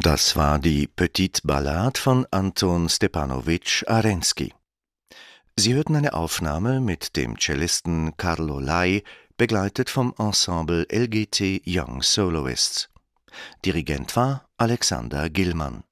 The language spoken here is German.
Das war die Petite Ballade von Anton Stepanowitsch Arensky. Sie hörten eine Aufnahme mit dem Cellisten Carlo Lai, begleitet vom Ensemble LGT Young Soloists. Dirigent war Alexander Gillmann.